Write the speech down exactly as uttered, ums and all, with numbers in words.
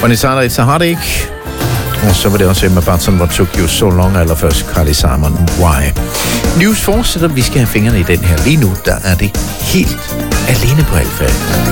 Vanessa, it's a heartache. Og så var det også Emma Watson, What Took You So Long, eller først Carly Simon, Why. News fortsætter, vi skal have fingrene i den her. Lige nu, der er det helt alene på Alfa.